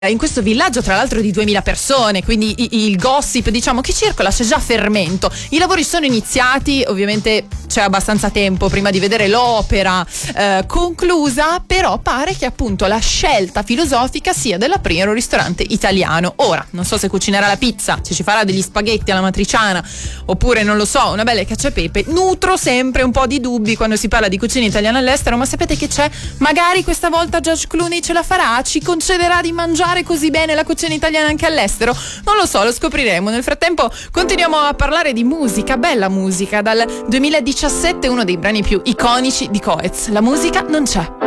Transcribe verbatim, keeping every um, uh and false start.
in questo villaggio, tra l'altro di duemila persone, quindi i- il gossip, diciamo, che circola, c'è già fermento. I lavori sono iniziati, ovviamente c'è abbastanza tempo prima di vedere l'opera eh, conclusa, però pare che appunto la scelta filosofica sia dell'aprire un ristorante italiano. Ora, non so se cucinerà la pizza, se ci farà degli spaghetti alla matriciana, oppure non lo so, una bella cacio e pepe. Nutro sempre un po' di dubbi quando si parla di cucina italiana all'estero, ma sapete che c'è? Magari questa volta George Clooney ce la farà, ci concederà di mangiare così bene la cucina italiana anche all'estero? Non lo so, lo scopriremo. Nel frattempo continuiamo a parlare di musica, bella musica. Dal duemiladiciassette, uno dei brani più iconici di Coez, La musica non c'è.